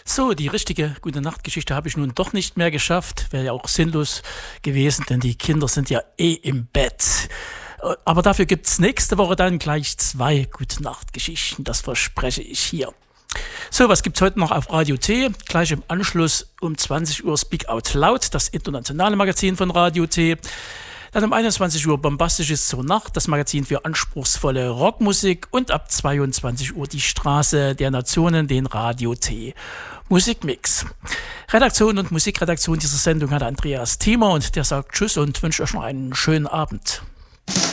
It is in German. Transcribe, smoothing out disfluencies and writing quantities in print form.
So, die richtige Gute-Nacht-Geschichte habe ich nun doch nicht mehr geschafft. Wäre ja auch sinnlos gewesen, denn die Kinder sind ja im Bett. Aber dafür gibt's nächste Woche dann gleich 2 Gute-Nacht-Geschichten. Das verspreche ich hier. So, was gibt's heute noch auf Radio T? Gleich im Anschluss um 20 Uhr Speak Out Loud, das internationale Magazin von Radio T. Dann um 21 Uhr Bombastisches zur Nacht, das Magazin für anspruchsvolle Rockmusik. Und ab 22 Uhr die Straße der Nationen, den Radio T Musikmix. Redaktion und Musikredaktion dieser Sendung hat Andreas Thiemer und der sagt Tschüss und wünscht euch noch einen schönen Abend.